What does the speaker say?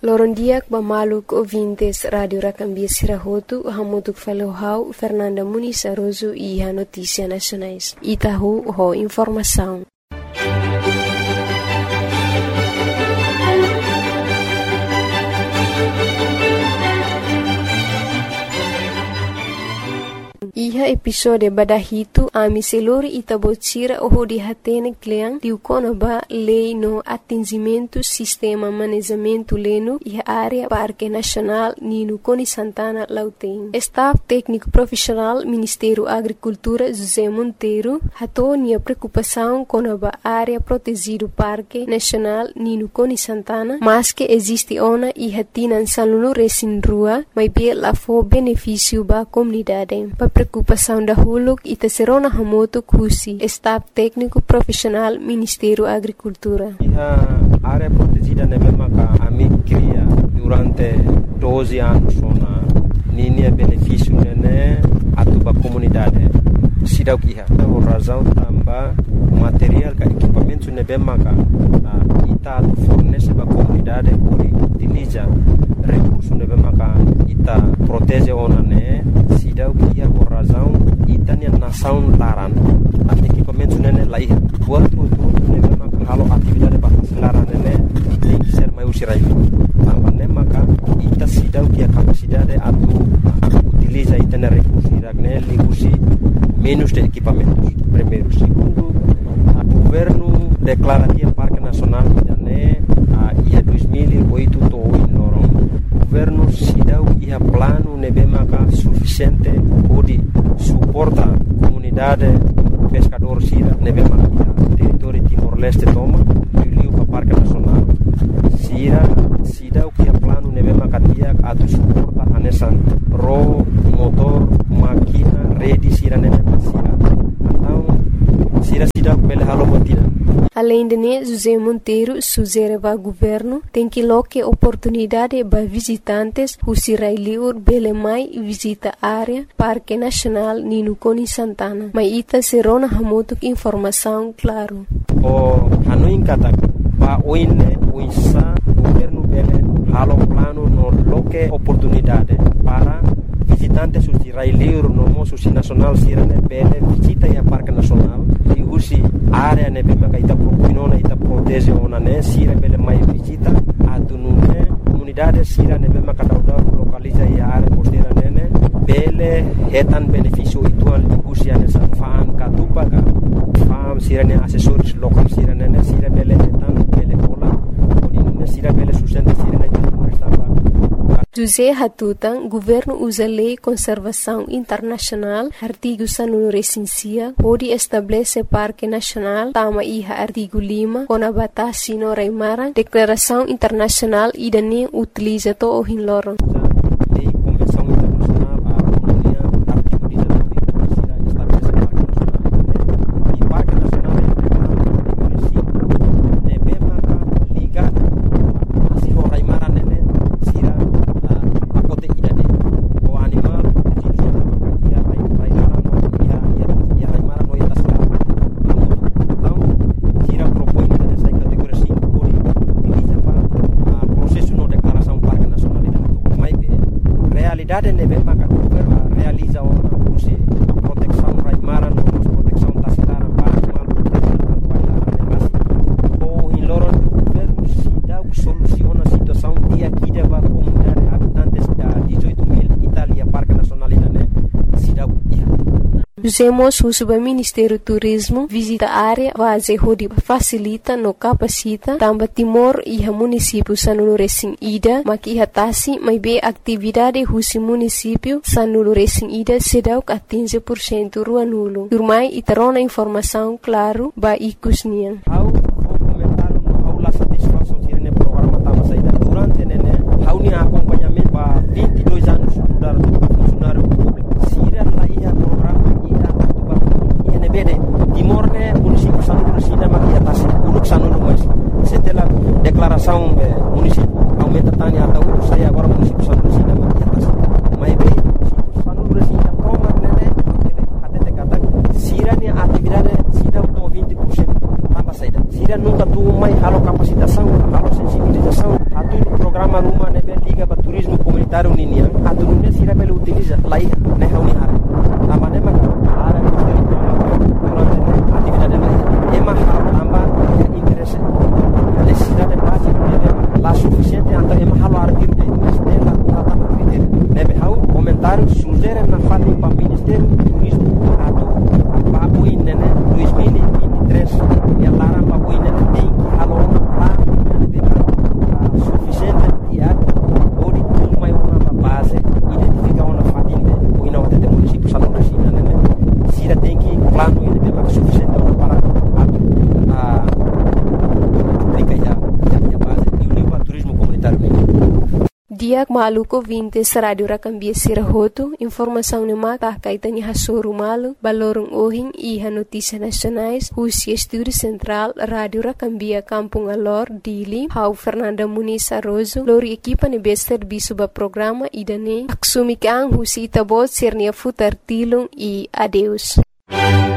Lorondiak Bamaluk ouvintes Rádio Racambia Sirahotu, Hamutuk Falohau, Fernanda Muniz Aroso e a Notícia Nacionais. Itahu, ho informação. Iha episode badahitu ami selori itabotira oho di hatene kleang diukono ba lei no atingimento sistema manejamento leno iha área Parque Nacional Nino Coni Santana Lauteng. Staff técnico profissional Ministério Agricultura José Monteiro hatonia preocupação com a área protegido Parque Nacional Nino Coni Santana, mas que existe ona iha tinan saluno resin rua, mas bem lá for benefício ba comunidade. Preocupação da Huluk e Tesserona Hamoto Kusi, Staff Técnico Profissional Ministério Agricultura. A área protegida na mesma que a mim cria durante 12 anos na linha benefício né a tua comunidade. Sidau que a razão também material que equipamento na mesma que ita fornece para a comunidade por utiliza recursos na mesma que ita protege ona né sidau que a razão itania nação laran equipamento né lá ia buat tudo né mesma que halo atividade para laran né tem que ser mais usirai também né maka ita sidau que a capacidade atu utiliza itana recursos né ligusi menos de equipamentos. Primeiro. Segundo, o governo declara que o Parque Nacional né, ia 2008 o governo se deu ia plano nebemaka suficiente para suportar a comunidade pescador sira nebemaka território Timor-Leste toma e para o Parque Nacional. Sira se deu que o plano nebemaka dia a suporta a nessa motor máquina rede sira nebemaka sira. Além de José Monteiro sugere ao governo tem que loque oportunidade para visitantes who sirailiur belemai visita área Parque Nacional Nino Coni Santana. Mas ita serona hamotuk informação claro. O hanuin kata pa oine uisa governo bele halo plano no loque oportunidade para visitantes who sirailiur no mo susi nacional sirane bele visita ya Parque Nacional e usi área ne bema ka ita propinona ita protege ona ne sira bele mai visita atunune comunidade sira ne bema ka dauda localiza ya área costeira nene bele hetan benefício itual de usi ane sa fan ka tupaga fam sira ne assessores local sira nene sira bele hetan bele kola odin sira bele sustenta sira ne José Hatutan, governo usa lei conservação internacional, artigo sanunu recensia, pode estabelecer Parque Nacional, tama iha artigo 5, com a batasi no Raimara, declaração internacional e nem utiliza to o hinloron. Usemos o Ministério Turismo visita a área base onde facilita no capacita também Timor e o município Sanulu Recém Ida, mas que hatasi mais bem atividade o município Sanulu Recém Ida sedau que 15% rua nulo. Turmai e terona informação claro ba ikusnian. Durante nene haunia acompanhamento para 22 anos funcionário público. Sira lá ia programa Timor-ne município Sanulu Resina makia tasi uluk Sanulu mas setelah declaração município aumenta tani atau saya agora município Sanulu Resina makia tasi mai be município Sanulu Resina proma nene até kata sira ni atividade sira to 20% tambah saida sira nunca tu mai halo capacitação halo sensibilização atu programa rumah lai ne hauni hare amane ma ara durante atividade lai ema amba interesse necessidade básica de lá suficiente anta ema halo arquivo de estela tata matrider nebe hau comentário sugere na fali para ministério turismo ato papo inene 2023 e lara papo inene tem que halo lá de suficiente e ato ori uma uma base identificar uma fatinde o ina o de município salão da China né se tem que plano ele tem mais suficiente para ato Diak maluko vintes radio rakambia sirahoto, informação ne mata kaitani hasoru malu, balorong ohing iha notícias nacionais, Rusia Estúdio Central, Radio Rakambia Kampung Alor, Dili, Hau Fernanda Muniz Arrozo, lori equipa ne bester bisuba programa idane, aksumikang Rusia itabot sernia futar tilung e adeus.